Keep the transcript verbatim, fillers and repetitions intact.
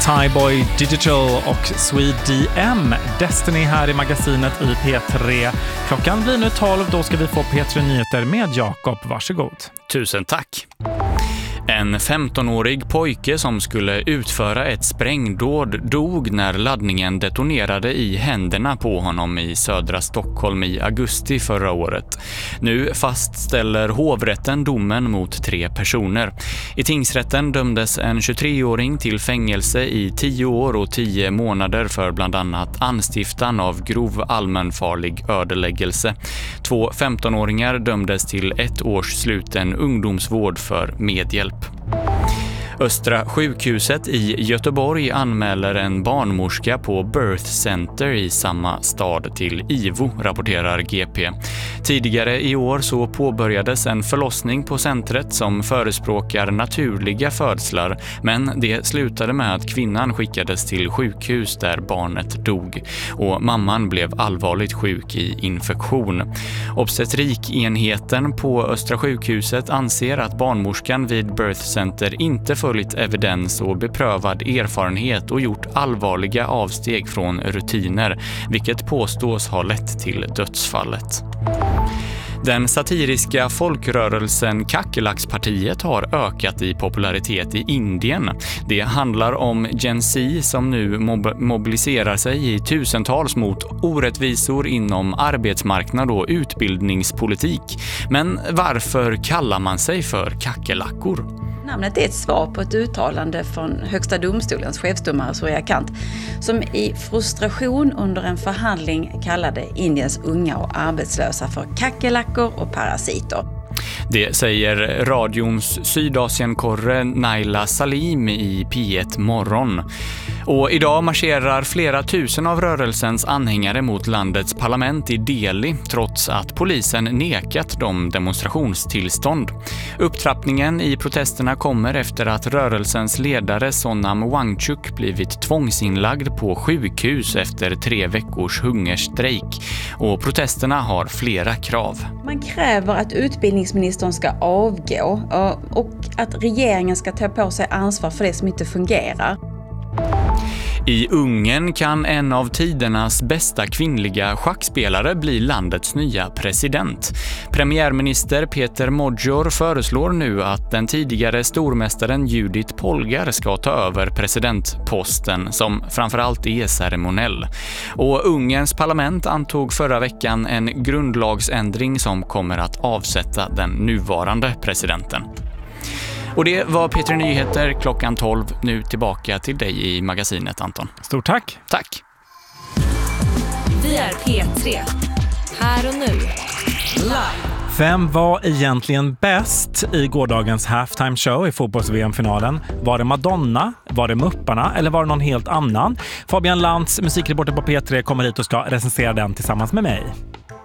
Tyboy Digital och Sweet D M. Destiny här i magasinet i P tre. Klockan blir nu tolv, då ska vi få P tre Nyheter med Jakob. Varsågod. Tusen tack. En femtonårig pojke som skulle utföra ett sprängdåd dog när laddningen detonerade i händerna på honom i södra Stockholm i augusti förra året. Nu fastställer hovrätten domen mot tre personer. I tingsrätten dömdes en tjugotreåring till fängelse i tio år och tio månader för bland annat anstiftan av grov allmänfarlig ödeläggelse. Två femtonåringar dömdes till ett års sluten ungdomsvård för medhjälp. Östra sjukhuset i Göteborg anmäler en barnmorska på Birth Center i samma stad till I V O, rapporterar G P. Tidigare i år så påbörjades en förlossning på centret som förespråkar naturliga födslar, men det slutade med att kvinnan skickades till sjukhus där barnet dog och mamman blev allvarligt sjuk i infektion. Obstetrikenheten på Östra sjukhuset anser att barnmorskan vid Birth Center inte följt evidens och beprövad erfarenhet och gjort allvarliga avsteg från rutiner, vilket påstås ha lett till dödsfallet. Den satiriska folkrörelsen Kackerlackspartiet har ökat i popularitet i Indien. Det handlar om Gen Z som nu mob- mobiliserar sig i tusentals mot orättvisor inom arbetsmarknad och utbildningspolitik. Men varför kallar man sig för kackerlackor? Namnet är ett svar på ett uttalande från Högsta domstolens chefsdomare Surya Kant som i frustration under en förhandling kallade Indiens unga och arbetslösa för kackerlackor och parasiter. Det säger radions Sydasienkorre Naila Salim i P ett Morgon. Och idag marscherar flera tusen av rörelsens anhängare mot landets parlament i Delhi trots att polisen nekat dem demonstrationstillstånd. Upptrappningen i protesterna kommer efter att rörelsens ledare Sonam Wangchuk blivit tvångsinlagd på sjukhus efter tre veckors hungerstrejk. Och protesterna har flera krav. Man kräver att utbildningsministern ska avgå och att regeringen ska ta på sig ansvar för det som inte fungerar. I Ungern kan en av tidernas bästa kvinnliga schackspelare bli landets nya president. Premiärminister Peter Magyar föreslår nu att den tidigare stormästaren Judith Polgar ska ta över presidentposten som framförallt är ceremoniell. Och Ungerns parlament antog förra veckan en grundlagsändring som kommer att avsätta den nuvarande presidenten. Och det var P tre Nyheter klockan tolv. Nu tillbaka till dig i magasinet, Anton. Stort tack. Tack. Vi är P tre. Här och nu. Live. Vem var egentligen bäst i gårdagens halftime show i fotbolls-V M-finalen? Var det Madonna? Var det Mupparna? Eller var det någon helt annan? Fabian Lantz, musikreporter på P tre, kommer hit och ska recensera den tillsammans med mig.